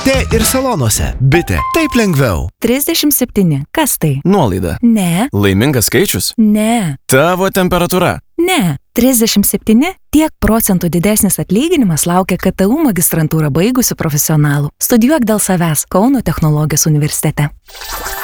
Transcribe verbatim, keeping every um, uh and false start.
Te ir salonuose. Bitė. Taip lengviau. trisdešimt septyni. Kas tai? Nuolaida. Ne. Laimingas skaičius. Ne. Tavo temperatūra. Ne. trisdešimt septyni. Tiek procentų didesnis atlyginimas laukia K T U magistrantūrą baigusių profesionalų. Studijuok dėl savęs Kauno technologijos universitete.